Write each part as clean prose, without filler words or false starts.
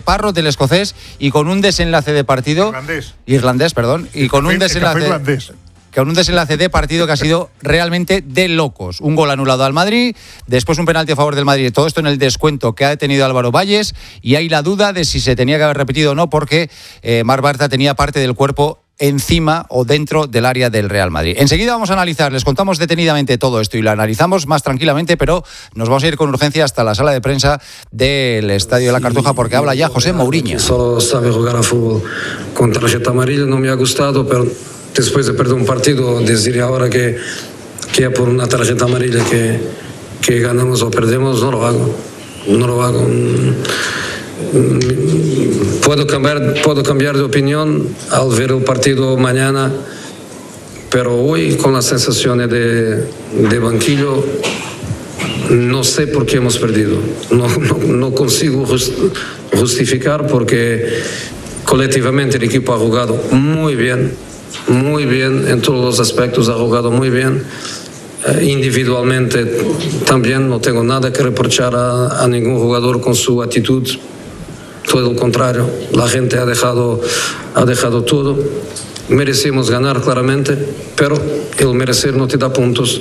Parrot, el escocés, y con un desenlace de partido... Irlandés, perdón. Y con un desenlace de partido que ha sido realmente de locos. Un gol anulado al Madrid, después un penalti a favor del Madrid, todo esto en el descuento que ha tenido Álvaro Valles, y hay la duda de si se tenía que haber repetido o no, porque Marc Bartra tenía parte del cuerpo encima o dentro del área del Real Madrid. Enseguida vamos a analizar, les contamos detenidamente todo esto y lo analizamos más tranquilamente, pero nos vamos a ir con urgencia hasta la sala de prensa del Estadio de la Cartuja, porque habla ya José Mourinho. Solo sabe jugar a fútbol con tarjeta amarilla, no me ha gustado, pero después de perder un partido, decir ahora que es por una tarjeta amarilla que ganamos o perdemos, no lo hago. Puedo cambiar de opinión al ver el partido mañana, pero hoy con las sensaciones de banquillo no sé por qué hemos perdido. No consigo justificar, porque colectivamente el equipo ha jugado muy bien en todos los aspectos, ha jugado muy bien. Individualmente también no tengo nada que reprochar a ningún jugador con su actitud. Todo lo contrario, la gente ha dejado todo. Merecemos ganar claramente, pero el merecer no te da puntos.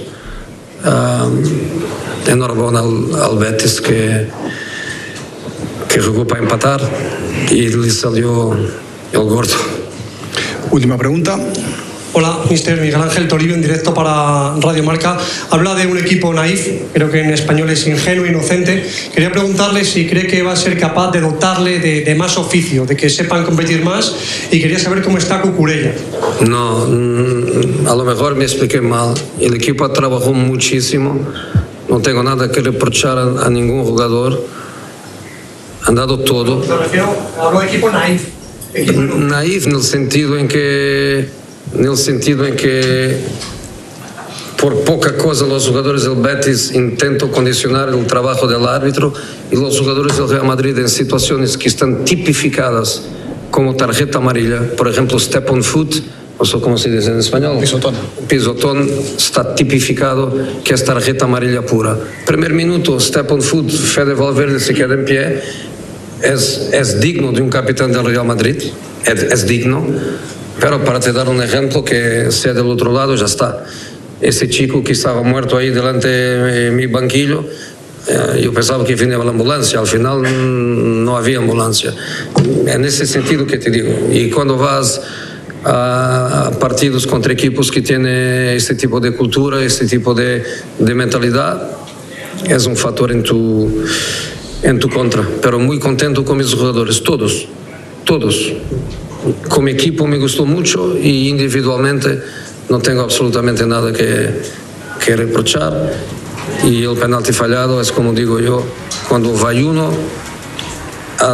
Enhorabuena al Betis que jugó para empatar y le salió el gordo. Última pregunta. Hola, mister Miguel Ángel Toribio, en directo para Radio Marca. Habla de un equipo naif, creo que en español es ingenuo, inocente. Quería preguntarle si cree que va a ser capaz de dotarle de más oficio, de que sepan competir más, y quería saber cómo está Cucurella. No, a lo mejor me expliqué mal. El equipo trabajó muchísimo, no tengo nada que reprochar a ningún jugador. Han dado todo. Me refiero, hablo de equipo naif. Naif en el sentido en que por poca cosa los jugadores del Betis intentan condicionar el trabajo del árbitro, y los jugadores del Real Madrid en situaciones que están tipificadas como tarjeta amarilla, por ejemplo step on foot, no sé cómo se dice en español, pisotón está tipificado que es tarjeta amarilla pura. Primer minuto, step on foot, Fede Valverde se queda en pie, es digno de un capitán del Real Madrid, es digno. Pero para te dar un ejemplo, que sea del otro lado, ya está. Ese chico que estaba muerto ahí delante de mi banquillo, yo pensaba que venía la ambulancia, al final no había ambulancia. En ese sentido que te digo. Y cuando vas a partidos contra equipos que tienen este tipo de cultura, este tipo de mentalidad, es un factor en tu contra. Pero muy contento con mis jugadores, todos. Como equipo me gustó mucho, y individualmente no tengo absolutamente nada que reprochar. Y el penalti fallado es, como digo yo, cuando va uno a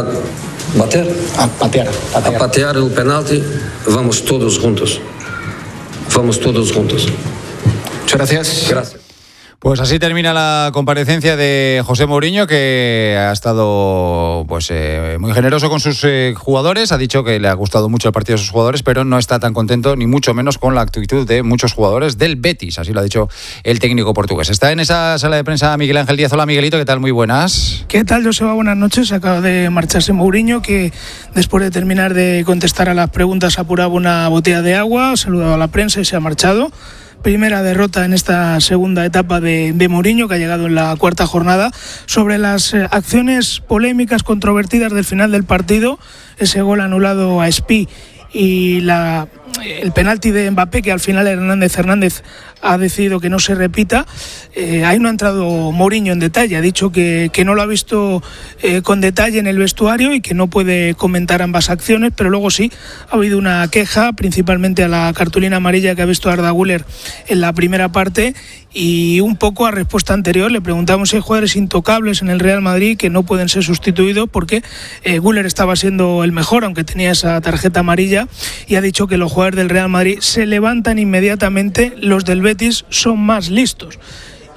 patear el penalti, vamos todos juntos. Muchas Gracias. Pues así termina la comparecencia de José Mourinho, que ha estado muy generoso con sus jugadores. Ha dicho que le ha gustado mucho el partido de sus jugadores, pero no está tan contento, ni mucho menos, con la actitud de muchos jugadores del Betis. Así lo ha dicho el técnico portugués. Está en esa sala de prensa Miguel Ángel Díaz. Hola, Miguelito, ¿qué tal? Muy buenas. ¿Qué tal, Joseba? Buenas noches. Acaba de marcharse Mourinho, que después de terminar de contestar a las preguntas apuraba una botella de agua, ha saludado a la prensa y se ha marchado. Primera derrota en esta segunda etapa de Mourinho, que ha llegado en la cuarta jornada. Sobre las acciones polémicas, controvertidas del final del partido, ese gol anulado a Espí y el penalti de Mbappé, que al final Hernández ha decidido que no se repita, ahí no ha entrado Mourinho en detalle. Ha dicho que no lo ha visto con detalle en el vestuario y que no puede comentar ambas acciones, pero luego sí ha habido una queja, principalmente a la cartulina amarilla que ha visto Arda Güler en la primera parte, y un poco a respuesta anterior le preguntamos si hay jugadores intocables en el Real Madrid que no pueden ser sustituidos, porque Güler estaba siendo el mejor, aunque tenía esa tarjeta amarilla, y ha dicho que los jugadores del Real Madrid se levantan inmediatamente, los del Betis son más listos.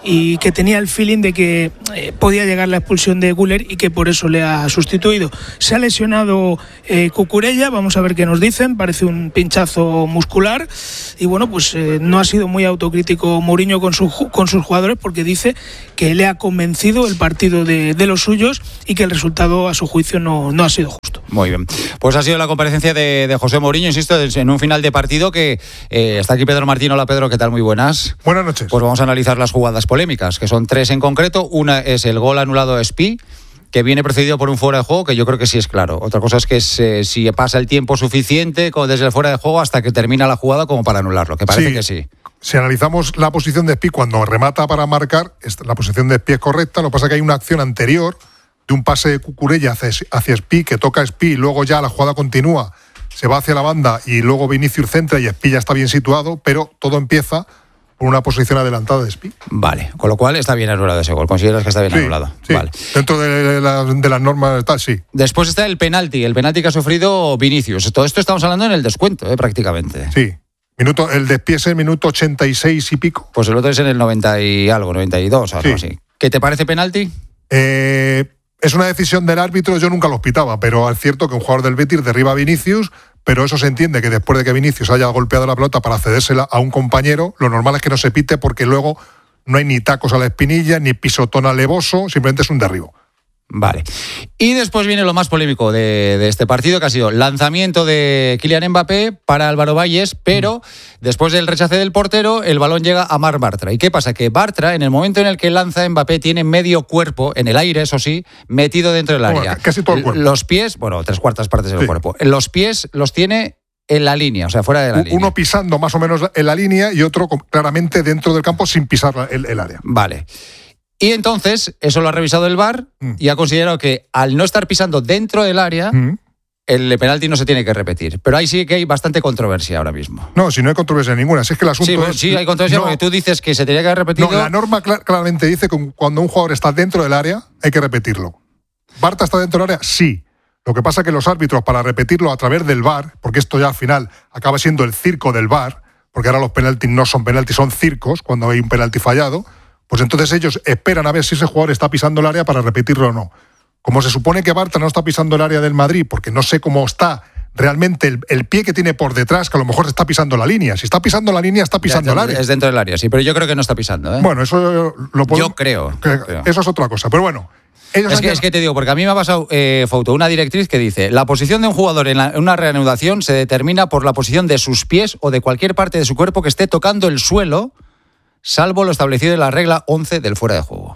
y que tenía el feeling de que podía llegar la expulsión de Güler y que por eso le ha sustituido. Se ha lesionado Cucurella, vamos a ver qué nos dicen, parece un pinchazo muscular y bueno, pues no ha sido muy autocrítico Mourinho con sus jugadores porque dice que le ha convencido el partido de los suyos y que el resultado a su juicio no ha sido justo. Muy bien, pues ha sido la comparecencia de José Mourinho, insisto, en un final de partido que está aquí Pedro Martín. Hola Pedro, ¿qué tal? Muy buenas. Buenas noches. Pues vamos a analizar las jugadas polémicas, que son 3 en concreto. Una es el gol anulado a Spi, que viene precedido por un fuera de juego, que yo creo que sí es claro. Otra cosa es que si pasa el tiempo suficiente desde el fuera de juego hasta que termina la jugada como para anularlo, que parece que sí. Si analizamos la posición de Spi cuando remata para marcar, la posición de Spi es correcta, lo que pasa es que hay una acción anterior de un pase de Cucurella hacia Spi, que toca a Spi, y luego ya la jugada continúa, se va hacia la banda y luego Vinicius centra y Spi ya está bien situado, pero todo empieza por una posición adelantada de Spi. Vale, con lo cual está bien anulado ese gol. ¿Consideras que está bien anulado? Sí. Vale. Dentro de las normas tal, sí. Después está el penalti que ha sufrido Vinicius. Todo esto estamos hablando en el descuento, prácticamente. Sí. El despié es el minuto 86 y pico. Pues el otro es en el 90 y algo, 92, algo así. ¿Qué te parece penalti? Es una decisión del árbitro, yo nunca lo pitaba, pero es cierto que un jugador del Betis derriba a Vinicius, pero eso se entiende que después de que Vinicius haya golpeado la pelota para cedérsela a un compañero, lo normal es que no se pite porque luego no hay ni tacos a la espinilla, ni pisotón alevoso, simplemente es un derribo. Vale. Y después viene lo más polémico de este partido, que ha sido lanzamiento de Kylian Mbappé para Álvaro Valles, pero después del rechace del portero, el balón llega a Marc Bartra. ¿Y qué pasa? Que Bartra, en el momento en el que lanza Mbappé, tiene medio cuerpo, en el aire, eso sí, metido dentro del área. Casi todo el cuerpo. Los pies, 3/4 partes del cuerpo. Los pies los tiene en la línea, o sea, fuera de la línea. Uno pisando más o menos en la línea y otro claramente dentro del campo sin pisar el área. Vale. Y entonces, eso lo ha revisado el VAR y ha considerado que al no estar pisando dentro del área, el penalti no se tiene que repetir. Pero ahí sí que hay bastante controversia ahora mismo. No, si no hay controversia ninguna. Si es que el asunto sí, hay controversia porque tú dices que se tenía que haber repetido. No, la norma claramente dice que cuando un jugador está dentro del área, hay que repetirlo. ¿Bartra está dentro del área? Sí. Lo que pasa es que los árbitros, para repetirlo a través del VAR, porque esto ya al final acaba siendo el circo del VAR, porque ahora los penaltis no son penaltis, son circos, cuando hay un penalti fallado, pues entonces ellos esperan a ver si ese jugador está pisando el área para repetirlo o no. Como se supone que Bartra no está pisando el área del Madrid, porque no sé cómo está realmente el pie que tiene por detrás, que a lo mejor está pisando la línea. Si está pisando la línea, está pisando el área. Es dentro del área, sí, pero yo creo que no está pisando. Bueno, eso lo puedo... Yo creo. Eso es otra cosa, pero bueno. Es que te digo, porque a mí me ha pasado Fouto, una directriz que dice: la posición de un jugador en una reanudación se determina por la posición de sus pies o de cualquier parte de su cuerpo que esté tocando el suelo, salvo lo establecido en la regla 11 del fuera de juego.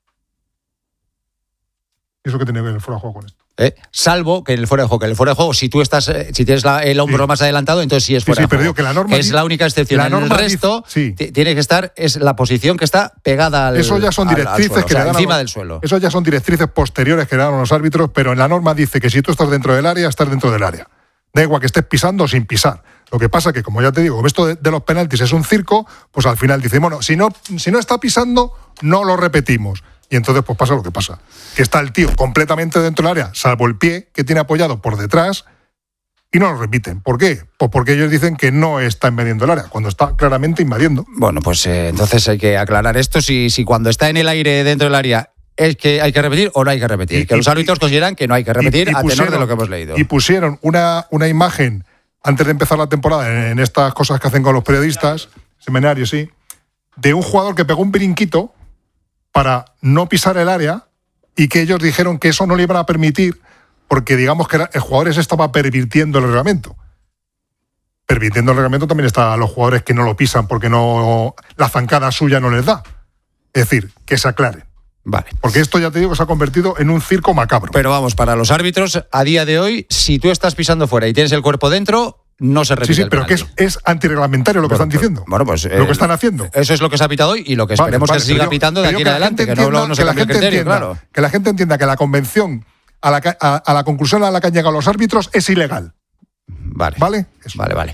¿Eso qué tiene que ver el fuera de juego con esto? Salvo que en el fuera de juego. Que en el fuera de juego, si tú estás, si tienes el hombro más adelantado, entonces sí es fuera de juego. Pero digo que la norma es la única excepción. En el resto tiene que estar, es la posición que está pegada al suelo. Eso ya son directrices que le dan encima del suelo. Eso ya son directrices posteriores que le dan a los árbitros, pero en la norma dice que si tú estás dentro del área, estás dentro del área. Da igual que estés pisando o sin pisar. Lo que pasa que, como ya te digo, esto de los penaltis es un circo, pues al final dice, bueno, si no está pisando, no lo repetimos. Y entonces pues pasa lo que pasa. Que está el tío completamente dentro del área, salvo el pie que tiene apoyado por detrás, y no lo repiten. ¿Por qué? Pues porque ellos dicen que no está invadiendo el área, cuando está claramente invadiendo. Bueno, pues entonces hay que aclarar esto. Si cuando está en el aire dentro del área es que hay que repetir o no hay que repetir. Que los árbitros consideran que no hay que repetir a tenor de lo que hemos leído. Y pusieron una imagen antes de empezar la temporada en estas cosas que hacen con los periodistas, seminarios, sí, de un jugador que pegó un brinquito para no pisar el área y que ellos dijeron que eso no le iban a permitir porque digamos que el jugador se estaba pervirtiendo el reglamento. Pervirtiendo el reglamento también está a los jugadores que no lo pisan porque no la zancada suya no les da. Es decir, que se aclaren. Vale. Porque esto ya te digo que se ha convertido en un circo macabro. Pero vamos, para los árbitros, a día de hoy, si tú estás pisando fuera y tienes el cuerpo dentro, no se repite. Sí, pero que es antirreglamentario lo que están diciendo. Bueno, pues lo que están haciendo. Eso es lo que se ha pitado hoy y lo que esperemos que se siga pitando de aquí en adelante, que no se cambie el criterio, claro. Que la gente entienda que la convención a la conclusión a la que han llegado los árbitros es ilegal. ¿Vale? Eso. Vale.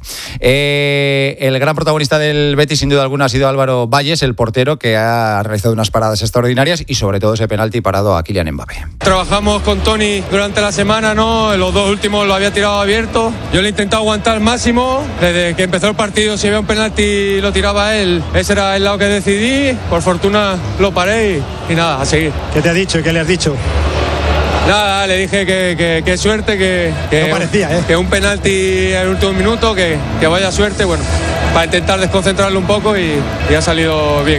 El gran protagonista del Betis, sin duda alguna, ha sido Álvaro Valles, el portero, que ha realizado unas paradas extraordinarias y sobre todo ese penalti parado a Kylian Mbappé. Trabajamos con Toni durante la semana, ¿no? Los dos últimos lo había tirado abierto. Yo le he intentado aguantar al máximo. Desde que empezó el partido, si había un penalti lo tiraba él. Ese era el lado que decidí. Por fortuna lo paré y nada, a seguir. ¿Qué te ha dicho y qué le has dicho? Nada, le dije que suerte, que no parecía, que un penalti en el último minuto, que vaya suerte, bueno, para intentar desconcentrarlo un poco y ha salido bien.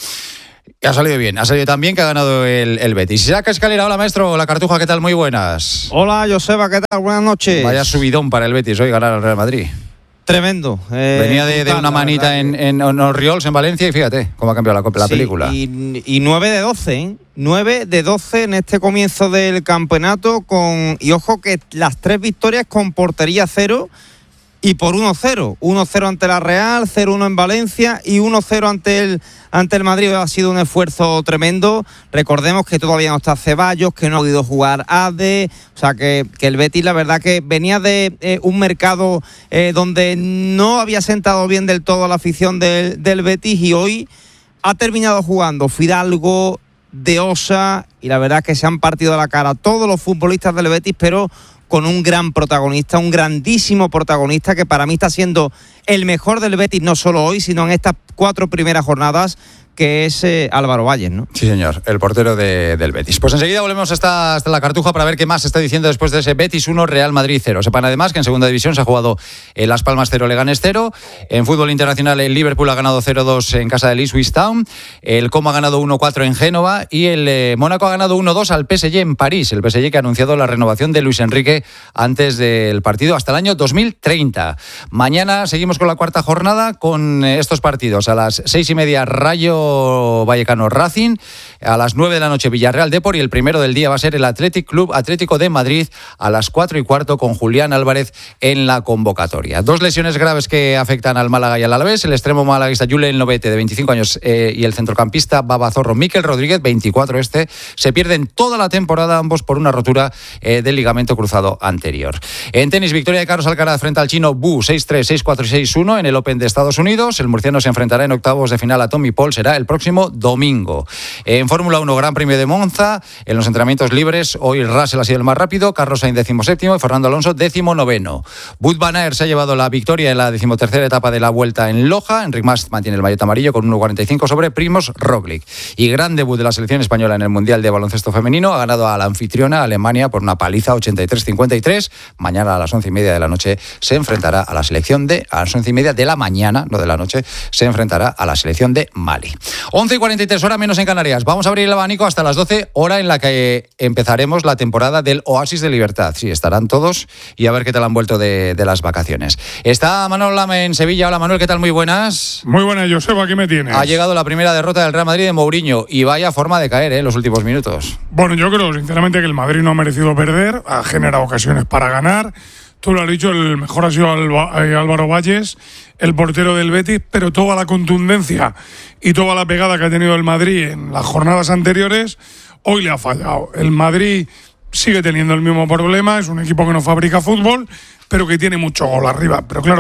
Ha salido tan bien que ha ganado el Betis. Isaac Escalera, hola maestro, la Cartuja, ¿qué tal? Muy buenas. Hola Joseba, ¿qué tal? Buenas noches. Vaya subidón para el Betis hoy ganar al Real Madrid. Tremendo. Venía de una manita en Orriols, en Valencia, y fíjate cómo ha cambiado la película. Y 9 de 12, ¿eh? 9 de 12 en este comienzo del campeonato, y ojo que las 3 victorias con portería 0 y por 1-0. 1-0 ante la Real, 0-1 en Valencia y 1-0 ante el Madrid. Ha sido un esfuerzo tremendo. Recordemos que todavía no está Ceballos, que no ha podido jugar Ade. O sea que el Betis, la verdad que venía de un mercado donde no había sentado bien del todo la afición del Betis, y hoy ha terminado jugando Fidalgo, De Osa, y la verdad que se han partido la cara todos los futbolistas del Betis, pero con un gran protagonista, un grandísimo protagonista que para mí está siendo el mejor del Betis, no solo hoy, sino en estas 4 primeras jornadas, que es Álvaro Valles, ¿no? Sí, señor, el portero del Betis. Pues enseguida volvemos hasta la Cartuja para ver qué más se está diciendo después de ese Betis 1, Real Madrid 0. Sepan además que en segunda división se ha jugado Las Palmas 0, Leganés 0. En fútbol internacional el Liverpool ha ganado 0-2 en casa del Ipswich Town. El Como ha ganado 1-4 en Génova y el Mónaco ha ganado 1-2 al PSG en París. El PSG que ha anunciado la renovación de Luis Enrique antes del partido hasta el año 2030. Mañana seguimos con la cuarta jornada con estos partidos. A las 6:30 Rayo Vallecano Racing, a las 9 de la noche Villarreal Depor, y el primero del día va a ser el Athletic Club Atlético de Madrid a las 4:15 con Julián Álvarez en la convocatoria. 2 lesiones graves que afectan al Málaga y al Alavés: el extremo malaguista Julen Lobete, de 25 años, y el centrocampista babazorro Mikel Rodríguez, 24 se pierden toda la temporada, ambos por una rotura del ligamento cruzado anterior. En tenis, victoria de Carlos Alcaraz frente al chino Bu 6-3, 6-4 y 6-1 en el Open de Estados Unidos. El murciano se enfrentará en octavos de final a Tommy Paul, será el próximo domingo. En Fórmula 1, Gran Premio de Monza, en los entrenamientos libres, hoy Russell ha sido el más rápido, Carlos Sainz 17º y Fernando Alonso 19º. Wout van Aert se ha llevado la victoria en la 13ª etapa de la Vuelta en Loja. Enric Mas mantiene el maillot amarillo con 1:45 sobre Primož Roglic. Y gran debut de la selección española en el Mundial de Baloncesto Femenino, ha ganado a la anfitriona Alemania por una paliza 83-53. Mañana a las 11:30 de la noche se enfrentará a la selección a las 11:30 de la mañana, no de la noche, se enfrentará a la selección de Mali. 11:43, hora menos en Canarias. Vamos a abrir el abanico hasta las 12, hora en la que empezaremos la temporada del Oasis de Libertad. Sí, estarán todos y a ver qué tal han vuelto de las vacaciones. Está Manuel Lama en Sevilla. Hola Manuel, ¿qué tal? Muy buenas. Muy buenas, Joseba, aquí me tienes. Ha llegado la primera derrota del Real Madrid de Mourinho y vaya forma de caer en los últimos minutos. Bueno, yo creo sinceramente que el Madrid no ha merecido perder, ha generado ocasiones para ganar. Tú lo has dicho, el mejor ha sido Álvaro Valles, el portero del Betis, pero toda la contundencia y toda la pegada que ha tenido el Madrid en las jornadas anteriores, hoy le ha fallado. El Madrid sigue teniendo el mismo problema, es un equipo que no fabrica fútbol, pero que tiene mucho gol arriba. Pero claro,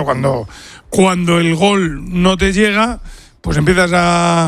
cuando el gol no te llega, pues empiezan a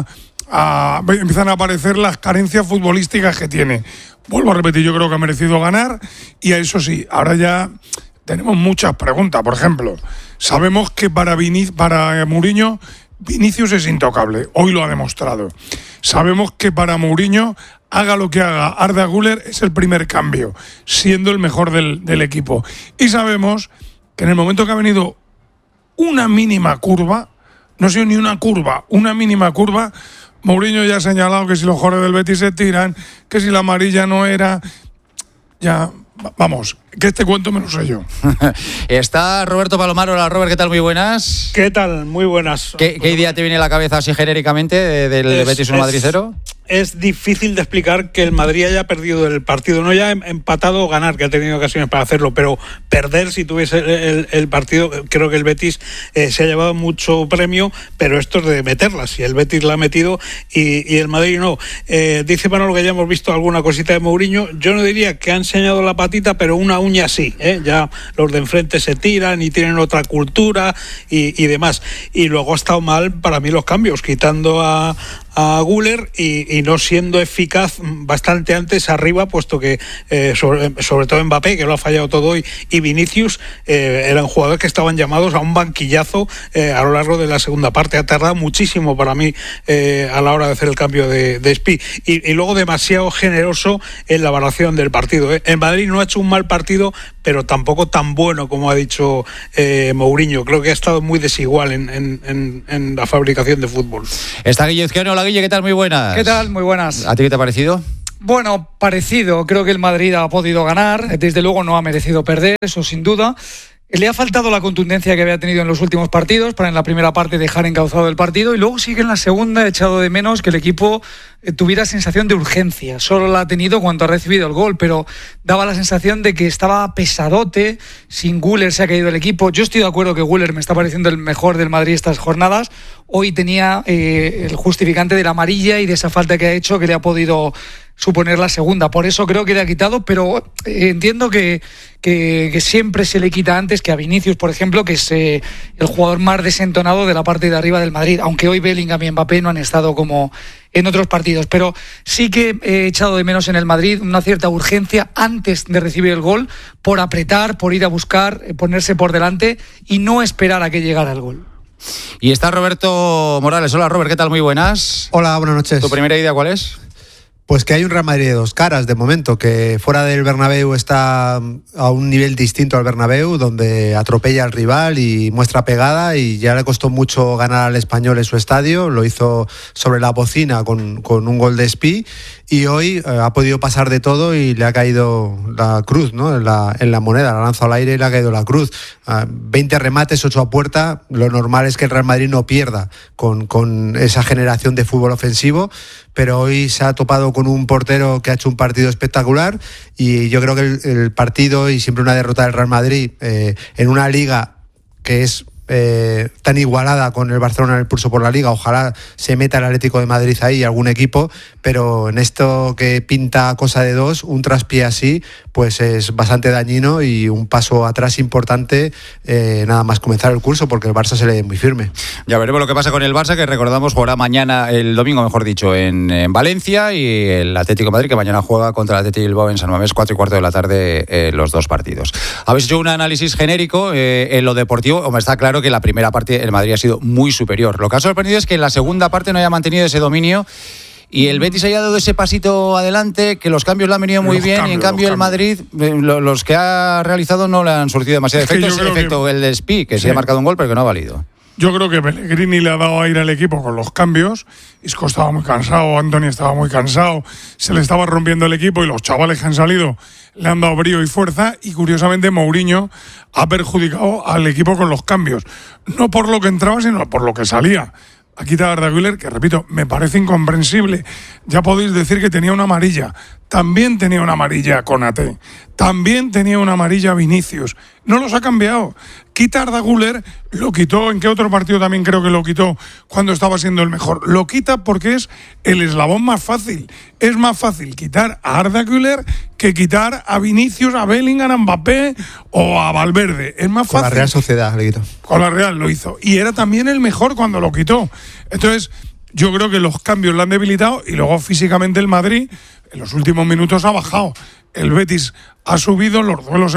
aparecer las carencias futbolísticas que tiene. Vuelvo a repetir, yo creo que ha merecido ganar, y a eso sí, ahora ya tenemos muchas preguntas. Por ejemplo, sabemos que para Mourinho, Vinicius es intocable. Hoy lo ha demostrado. Sabemos que para Mourinho, haga lo que haga, Arda Güler es el primer cambio, siendo el mejor del equipo. Y sabemos que en el momento que ha venido una mínima curva, no ha sido ni una curva, una mínima curva, Mourinho ya ha señalado que si los jugadores del Betis se tiran, que si la amarilla no era... Ya... Vamos, que este cuento me lo sé yo. Está Roberto Palomar. Hola Robert, ¿qué tal? Muy buenas. ¿Qué tal? Muy buenas. ¿Qué idea te viene a la cabeza así genéricamente del Betis 1 Madrid 0? es difícil de explicar que el Madrid haya perdido el partido, no ya empatado o ganar, que ha tenido ocasiones para hacerlo, pero perder si tuviese el partido. Creo que el Betis se ha llevado mucho premio, pero esto es de meterla, si el Betis la ha metido y el Madrid no. Dice Manolo que ya hemos visto alguna cosita de Mourinho. Yo no diría que ha enseñado la patita, pero una uña sí, ya los de enfrente se tiran y tienen otra cultura y demás. Y luego ha estado mal para mí los cambios, quitando a Güler y no siendo eficaz bastante antes arriba, puesto que sobre todo Mbappé, que lo ha fallado todo hoy, y Vinicius eran jugadores que estaban llamados a un banquillazo a lo largo de la segunda parte. Ha tardado muchísimo para mí a la hora de hacer el cambio de Spi, y luego demasiado generoso en la valoración del partido. En Madrid no ha hecho un mal partido, pero tampoco tan bueno como ha dicho Mourinho. Creo que ha estado muy desigual en la fabricación de fútbol. Está Guille Izquierdo. Hola Guille, ¿qué tal? Muy buenas. ¿Qué tal? Muy buenas. ¿A ti qué te ha parecido? Bueno, parecido. Creo que el Madrid ha podido ganar. Desde luego no ha merecido perder, eso sin duda. Le ha faltado la contundencia que había tenido en los últimos partidos para en la primera parte dejar encauzado el partido, y luego sí que en la segunda he echado de menos que el equipo tuviera sensación de urgencia. Solo la ha tenido cuando ha recibido el gol, pero daba la sensación de que estaba pesadote. Sin Güler se ha caído el equipo. Yo estoy de acuerdo que Güler me está pareciendo el mejor del Madrid estas jornadas. Hoy tenía el justificante de la amarilla y de esa falta que ha hecho, que le ha podido suponer la segunda. Por eso creo que le ha quitado, pero entiendo que siempre se le quita antes que a Vinicius, por ejemplo, que es el jugador más desentonado de la parte de arriba del Madrid, aunque hoy Bellingham y Mbappé no han estado como en otros partidos. Pero sí que he echado de menos en el Madrid una cierta urgencia antes de recibir el gol, por apretar, por ir a buscar, ponerse por delante y no esperar a que llegara el gol. Y está Roberto Morales. Hola Robert, ¿qué tal? Muy buenas. Hola, buenas noches. ¿Tu primera idea cuál es? Pues que hay un Real Madrid de dos caras de momento, que fuera del Bernabéu está a un nivel distinto al Bernabéu, donde atropella al rival y muestra pegada, y ya le costó mucho ganar al Español en su estadio. Lo hizo sobre la bocina con un gol de Spi, y hoy ha podido pasar de todo y le ha caído la cruz, ¿no? en la moneda, la lanza al aire y le ha caído la cruz. 20 remates, 8 a puerta. Lo normal es que el Real Madrid no pierda con esa generación de fútbol ofensivo, pero hoy se ha topado con un portero que ha hecho un partido espectacular, y yo creo que el partido, y siempre una derrota del Real Madrid en una liga que es tan igualada con el Barcelona en el pulso por la Liga. Ojalá se meta el Atlético de Madrid ahí, algún equipo, pero en esto que pinta cosa de dos, un traspié así pues es bastante dañino y un paso atrás importante nada más comenzar el curso, porque el Barça se le ve muy firme. Ya veremos lo que pasa con el Barça, que recordamos jugará mañana, el domingo mejor dicho, en Valencia, y el Atlético de Madrid que mañana juega contra el Atlético de Bilbao en San Mamés, 4:15 de la tarde, los dos partidos. Habéis hecho un análisis genérico en lo deportivo. Hombre, está claro que la primera parte el Madrid ha sido muy superior. Lo que ha sorprendido es que en la segunda parte no haya mantenido ese dominio y el Betis haya dado ese pasito adelante, que los cambios le han venido muy bien, y en cambio el Madrid, los que ha realizado no le han surtido demasiado efecto. Ese efecto, el de Spi, que sí ha marcado un gol pero que no ha valido. Yo creo que Pellegrini le ha dado aire al equipo con los cambios. Isco estaba muy cansado, Antony estaba muy cansado, se le estaba rompiendo el equipo, y los chavales que han salido le han dado brío y fuerza, y curiosamente Mourinho ha perjudicado al equipo con los cambios. No por lo que entraba, sino por lo que salía. Ha quitado a Arda Güler, que repito, me parece incomprensible. Ya podéis decir que tenía una amarilla. También tenía una amarilla Konaté. También tenía una amarilla Vinicius. No los ha cambiado. Quita a Arda Güler, lo quitó. ¿En qué otro partido también creo que lo quitó cuando estaba siendo el mejor? Lo quita porque es el eslabón más fácil. Es más fácil quitar a Arda Güler que quitar a Vinicius, a Bellingham, a Mbappé o a Valverde. Es más fácil. Con la Real Sociedad le quitó. Con la Real lo hizo. Y era también el mejor cuando lo quitó. Entonces, yo creo que los cambios lo han debilitado, y luego físicamente el Madrid en los últimos minutos ha bajado. El Betis ha subido, los duelos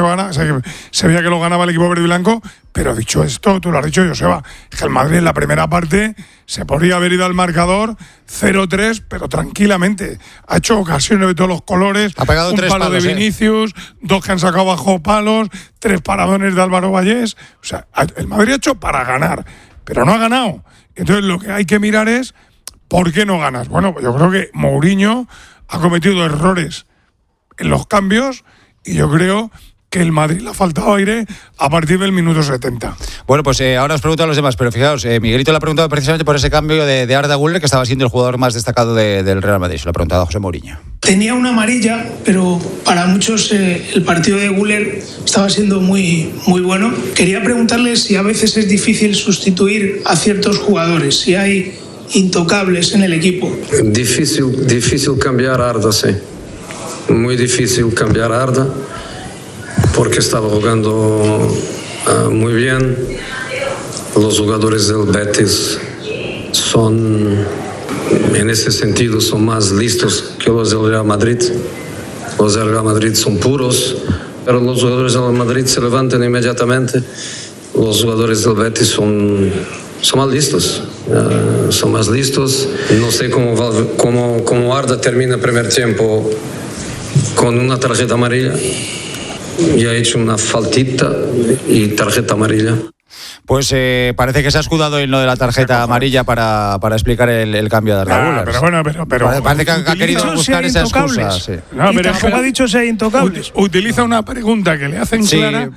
se veía que lo ganaba el equipo verde y blanco, pero dicho esto, tú lo has dicho, Joseba, es que el Madrid en la primera parte se podría haber ido al marcador 0-3, pero tranquilamente. Ha hecho ocasiones de todos los colores, ha pegado un 3 palo palos, de Vinicius, 2 que han sacado bajo palos, 3 paradones de Álvaro Vallés. O sea, el Madrid ha hecho para ganar, pero no ha ganado. Entonces lo que hay que mirar es ¿por qué no ganas? Bueno, yo creo que Mourinho ha cometido errores en los cambios, y yo creo que el Madrid le ha faltado aire a partir del minuto 70. Bueno, pues ahora os pregunto a los demás, pero fijaos, Miguelito le ha preguntado precisamente por ese cambio de Arda Güler, que estaba siendo el jugador más destacado del Real Madrid. Se lo ha preguntado a José Mourinho. Tenía una amarilla, pero para muchos el partido de Güler estaba siendo muy, muy bueno. Quería preguntarle si a veces es difícil sustituir a ciertos jugadores, si hay intocables en el equipo. Difícil cambiar a Arda, sí. Muy difícil cambiar a Arda, porque estaba jugando muy bien. Los jugadores del Betis son, en ese sentido, son más listos que los del Real Madrid. Los del Real Madrid son puros, pero los jugadores del Madrid se levantan inmediatamente. Los jugadores del Betis son más listos. Son más listos. No sé cómo Arda termina el primer tiempo con una tarjeta amarilla. Y ha hecho una faltita y tarjeta amarilla. Pues parece que se ha escudado en lo de la tarjeta amarilla para explicar el cambio de Arda Güler. Pero bueno, pero parece que ha querido buscar esa excusa. Sí. No, pero tampoco ha dicho ser intocables. Utiliza una pregunta que le hacen clara